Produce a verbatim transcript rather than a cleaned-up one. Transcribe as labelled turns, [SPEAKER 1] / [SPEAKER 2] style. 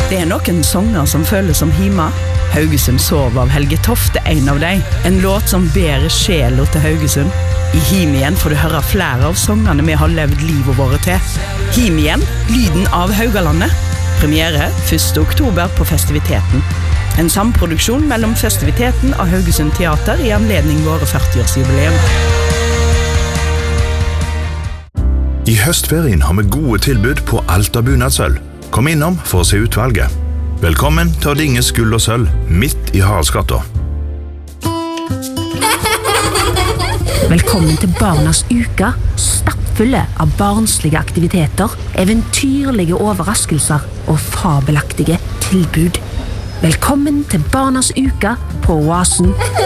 [SPEAKER 1] Det er noen sanger som føles som hima. Haugesund sov av Helge Tofte, en av deg. En låt som bærer sjela til Haugesund. I Him igjen får du høre flere av sangene vi har levd livet våre til. Him igjen, lyden av Haugalandet. Premiere første oktober på Festiviteten. En samproduksjon mellom Festiviteten og Haugesund Teater i anledning våre førti-årsjubileum.
[SPEAKER 2] I høstferien har vi gode tilbud på Alta Bunadssølv. Kom innom for å se utvalget. Velkommen til å dinge gull og sølv midt i Haraldsgata.
[SPEAKER 3] Velkommen til Barnas uke, stappfulle av barnslige aktiviteter, eventyrlige overraskelser og fabelaktige tilbud. Velkommen til Barnas uke på Oasen.